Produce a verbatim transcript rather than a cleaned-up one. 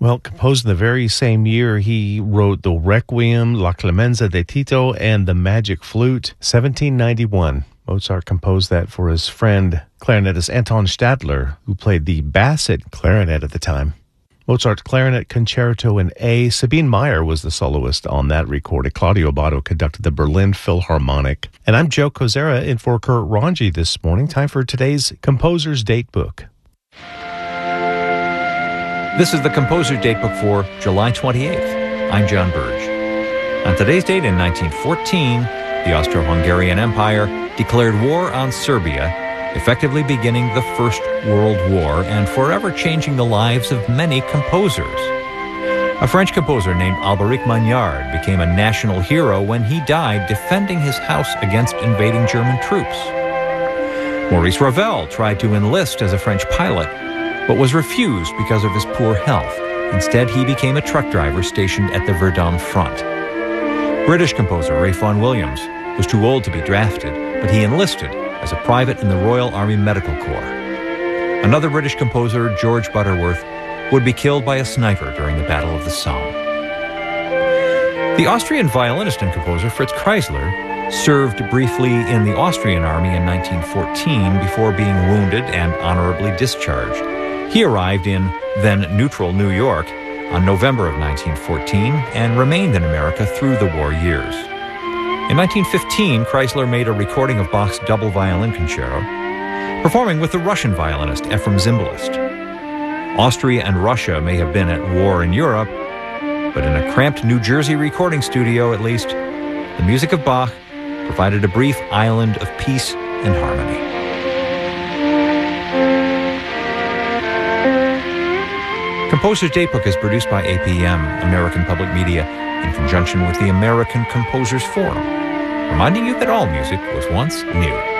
Well, composed in the very same year, he wrote the Requiem, La Clemenza de Tito, and the Magic Flute, seventeen ninety-one. Mozart composed that for his friend, clarinetist Anton Stadler, who played the basset clarinet at the time. Mozart's Clarinet Concerto in A. Sabine Meyer was the soloist on that recording. Claudio Abbado conducted the Berlin Philharmonic. And I'm Joe Kozera in for Kurt Ranji this morning. Time for today's Composer's Datebook. This is the Composer's Datebook for July twenty-eighth. I'm John Burge. On today's date in nineteen fourteen, the Austro-Hungarian Empire declared war on Serbia, effectively beginning the First World War and forever changing the lives of many composers. A French composer named Alberic Magnard became a national hero when he died defending his house against invading German troops. Maurice Ravel tried to enlist as a French pilot, but was refused because of his poor health. Instead, he became a truck driver stationed at the Verdun front. British composer Ralph Vaughan Williams was too old to be drafted, but he enlisted as a private in the Royal Army Medical Corps. Another British composer, George Butterworth, would be killed by a sniper during the Battle of the Somme. The Austrian violinist and composer Fritz Kreisler served briefly in the Austrian army in nineteen fourteen before being wounded and honorably discharged. He arrived in then-neutral New York on November of nineteen fourteen and remained in America through the war years. In nineteen fifteen, Kreisler made a recording of Bach's double violin concerto, performing with the Russian violinist Efrem Zimbalist. Austria and Russia may have been at war in Europe, but in a cramped New Jersey recording studio, at least, the music of Bach provided a brief island of peace and harmony. Composer's Datebook is produced by A P M, American Public Media, in conjunction with the American Composers Forum, reminding you that all music was once new.